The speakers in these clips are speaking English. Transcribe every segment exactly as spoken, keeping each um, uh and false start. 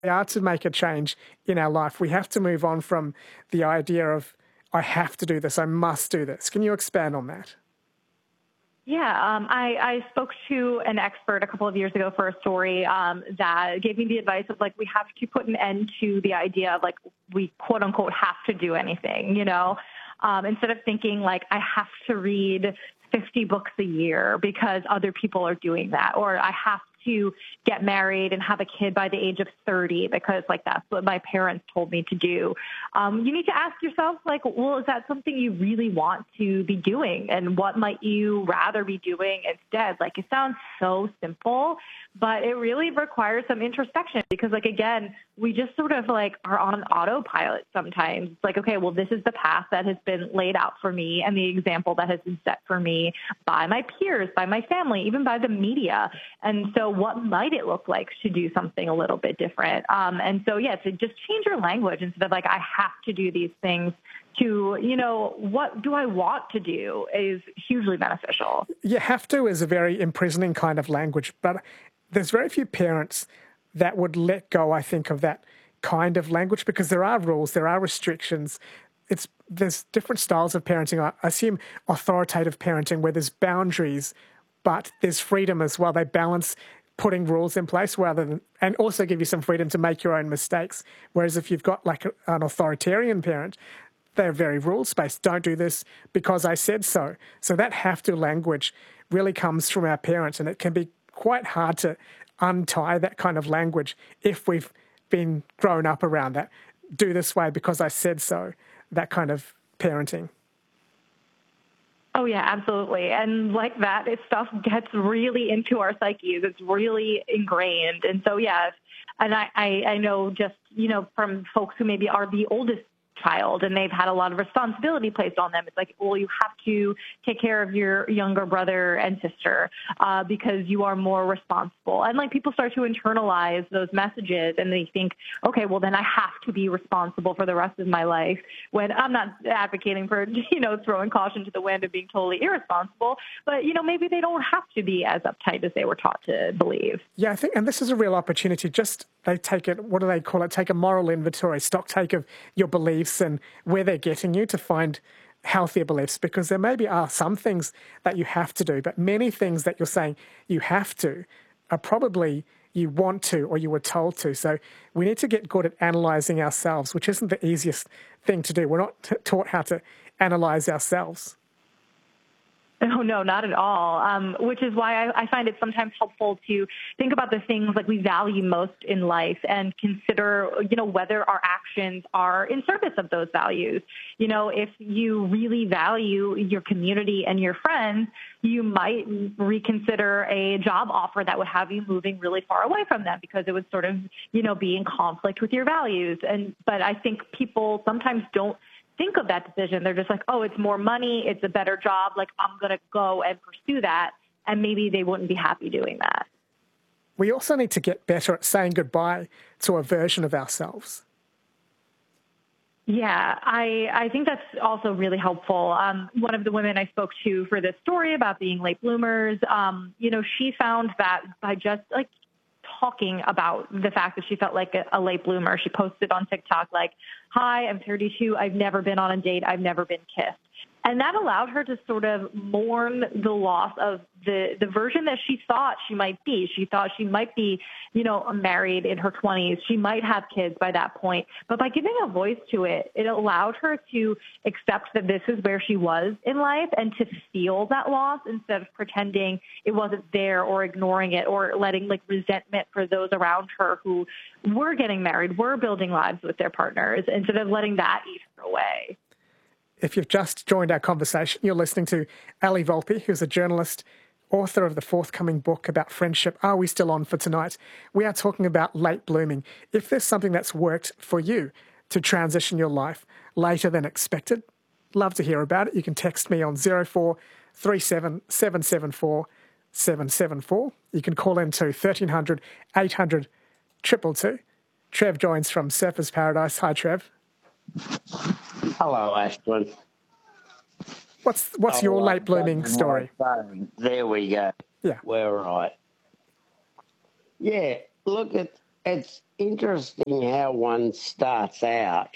are to make a change in our life, we have to move on from the idea of, I have to do this, I must do this. Can you expand on that? Yeah, um, I, I spoke to an expert a couple of years ago for a story um, that gave me the advice of, like, we have to put an end to the idea of, like, we quote unquote have to do anything, you know, um, instead of thinking like I have to read fifty books a year because other people are doing that, or I have to get married and have a kid by the age of thirty because, like, that's what my parents told me to do. Um, you need to ask yourself, like, well, is that something you really want to be doing? And what might you rather be doing instead? Like, it sounds so simple, but it really requires some introspection because, like, again, we just sort of like are on autopilot sometimes. It's like, okay, well, this is the path that has been laid out for me and the example that has been set for me by my peers, by my family, even by the media. And so what might it look like to do something a little bit different? Um, and so, yeah, to just change your language instead of like, I have to do these things, to, you know, what do I want to do is hugely beneficial. You have to is a very imprisoning kind of language, but there's very few parents that would let go, I think, of that kind of language because there are rules, there are restrictions. It's there's different styles of parenting. I assume authoritative parenting where there's boundaries, but there's freedom as well. They balance putting rules in place rather than, and also give you some freedom to make your own mistakes. Whereas if you've got like a, an authoritarian parent, they're very rules-based. Don't do this because I said so. So that have to language really comes from our parents, and it can be quite hard to untie that kind of language if we've been grown up around that. Do this way because I said so, that kind of parenting. Oh, yeah, absolutely. And like that, it stuff gets really into our psyches. It's really ingrained. And so, yeah, and I, I, I know just, you know, from folks who maybe are the oldest child and they've had a lot of responsibility placed on them. It's like, well, you have to take care of your younger brother and sister uh, because you are more responsible. And like people start to internalize those messages and they think, okay, well then I have to be responsible for the rest of my life, when I'm not advocating for, you know, throwing caution to the wind and being totally irresponsible, but, you know, maybe they don't have to be as uptight as they were taught to believe. Yeah, I think, and this is a real opportunity. Just, they take it, what do they call it? Take a moral inventory, stock take of your beliefs and where they're getting you to find healthier beliefs, because there maybe are some things that you have to do, but many things that you're saying you have to are probably you want to or you were told to. So we need to get good at analysing ourselves, which isn't the easiest thing to do. We're not t- taught how to analyse ourselves. Oh, no, not at all, um, which is why I, I find it sometimes helpful to think about the things like we value most in life and consider, you know, whether our actions are in service of those values. You know, if you really value your community and your friends, you might reconsider a job offer that would have you moving really far away from them because it would sort of, you know, be in conflict with your values. And but I think people sometimes don't think of that decision. They're just like, oh, it's more money, it's a better job, like I'm going to go and pursue that. And maybe they wouldn't be happy doing that. We also need to get better at saying goodbye to a version of ourselves. Yeah, I, I think that's also really helpful. Um, one of the women I spoke to for this story about being late bloomers, um, you know, she found that by just like talking about the fact that she felt like a, a late bloomer, she posted on TikTok like, hi, I'm thirty-two. I've never been on a date. I've never been kissed. And that allowed her to sort of mourn the loss of the, the version that she thought she might be. She thought she might be, you know, married in her twenties. She might have kids by that point. But by giving a voice to it, it allowed her to accept that this is where she was in life and to feel that loss instead of pretending it wasn't there or ignoring it or letting like resentment for those around her who were getting married, were building lives with their partners, instead of letting that eat her away. If you've just joined our conversation, you're listening to Ali Volpe, who's a journalist, author of the forthcoming book about friendship, Are We Still On for Tonight? We are talking about late blooming. If there's something that's worked for you to transition your life later than expected, love to hear about it. You can text me on zero four three seven, seven seven four, seven seven four. You can call into thirteen hundred, eight hundred, two two two. Trev joins from Surfers Paradise. Hi, Trev. Hello, Ashton. What's what's oh, your I late blooming story? There we go. Yeah. We're right. Yeah, look at it's interesting how one starts out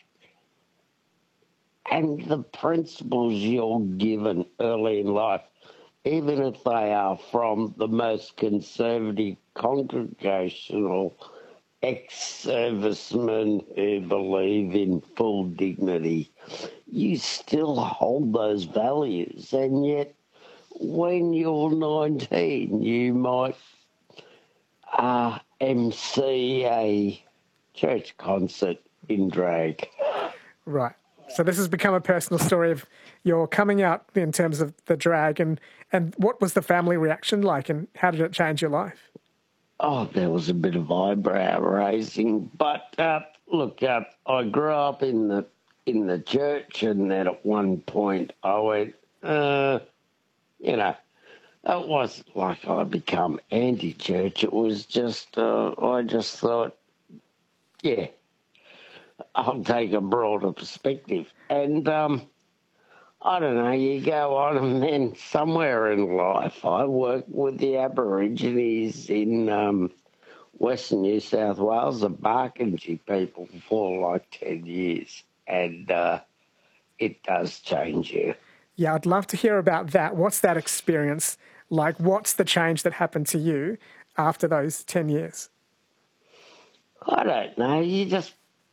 and the principles you're given early in life, even if they are from the most conservative congregational ex-servicemen who believe in full dignity, you still hold those values. And yet, when you're nineteen, you might uh, M C a church concert in drag. Right. So this has become a personal story of your coming out in terms of the drag, and, and what was the family reaction like, and how did it change your life? Oh, there was a bit of eyebrow raising, but uh, look, uh, I grew up in the in the church, and then at one point I went, uh, you know, it wasn't like I become anti-church. It was just, uh, I just thought, yeah, I'll take a broader perspective. And um, I don't know, you go on, and then somewhere in life I worked with the Aborigines in um, Western New South Wales, the Barkindji people, for like ten years. And uh, it does change you. Yeah, I'd love to hear about that. What's that experience like? What's the change that happened to you after those ten years? I don't know. You just,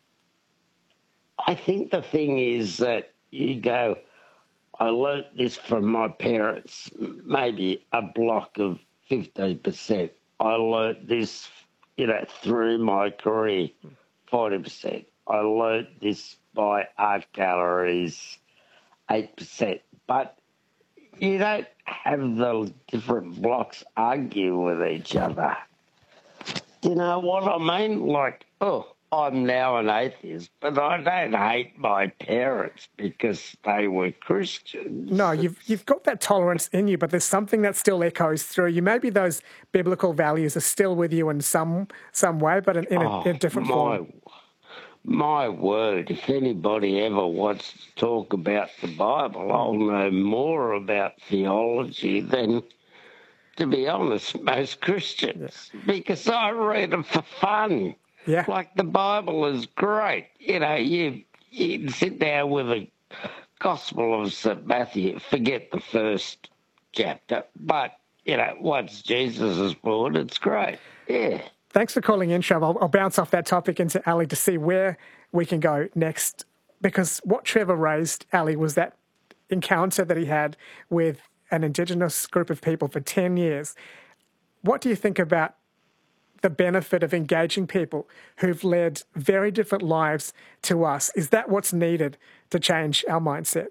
I think the thing is that you go, I learnt this from my parents, maybe a block of fifteen percent. I learnt this, you know, through my career, forty percent. I learnt this by art galleries, eight percent. But you don't have the different blocks argue with each other. Do you know what I mean? Like, oh, I'm now an atheist, but I don't hate my parents because they were Christians. No, you've you've got that tolerance in you, but there's something that still echoes through you. Maybe those biblical values are still with you in some some way, but in, in, a, oh, in a different my, form. My word, if anybody ever wants to talk about the Bible, I'll know more about theology than, to be honest, most Christians, yeah. Because I read it for fun. Yeah. Like, the Bible is great. You know, you, you sit down with a Gospel of Saint Matthew, forget the first chapter, but, you know, once Jesus is born, it's great. Yeah. Thanks for calling in, Trav. I'll, I'll bounce off that topic into Ali to see where we can go next, because what Trevor raised, Ali, was that encounter that he had with an Indigenous group of people for ten years. What do you think about the benefit of engaging people who've led very different lives to us? Is that what's needed to change our mindset?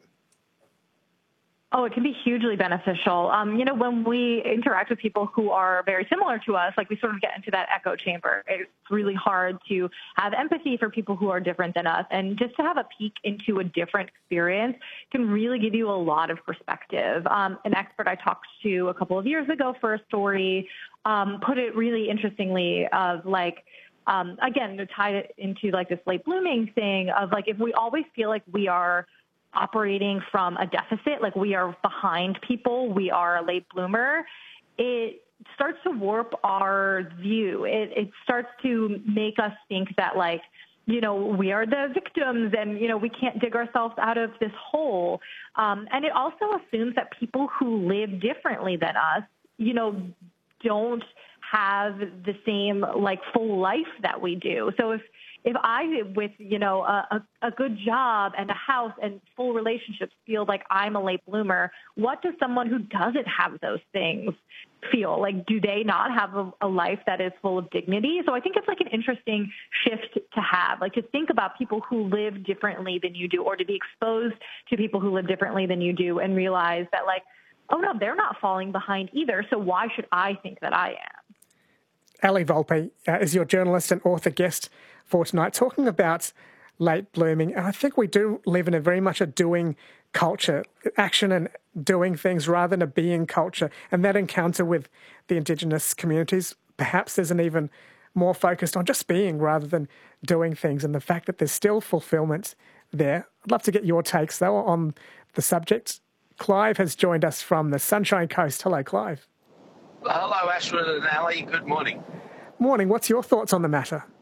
Oh, it can be hugely beneficial. Um, you know, when we interact with people who are very similar to us, like we sort of get into that echo chamber. It's really hard to have empathy for people who are different than us. And just to have a peek into a different experience can really give you a lot of perspective. Um, an expert I talked to a couple of years ago for a story um, put it really interestingly of like, um, again, to tie it into like this late blooming thing of like, if we always feel like we are operating from a deficit, like we are behind people, we are a late bloomer, it starts to warp our view. It, it starts to make us think that, like, you know, we are the victims and, you know, we can't dig ourselves out of this hole. Um, and it also assumes that people who live differently than us, you know, don't have the same, like, full life that we do. So if If I, with, you know, a, a good job and a house and full relationships, feel like I'm a late bloomer, what does someone who doesn't have those things feel? Like, do they not have a, a life that is full of dignity? So I think it's like an interesting shift to have, like to think about people who live differently than you do, or to be exposed to people who live differently than you do and realize that, like, oh, no, they're not falling behind either. So why should I think that I am? Ali Volpe uh, is your journalist and author guest for tonight, talking about late blooming. And I think we do live in a very much a doing culture, action and doing things rather than a being culture. And that encounter with the Indigenous communities, perhaps there's an even more focused on just being rather than doing things, and the fact that there's still fulfillment there. I'd love to get your takes, though, on the subject. Clive has joined us from the Sunshine Coast. Hello, Clive. Hello, Ashwin and Ali. Good morning. Morning. What's your thoughts on the matter?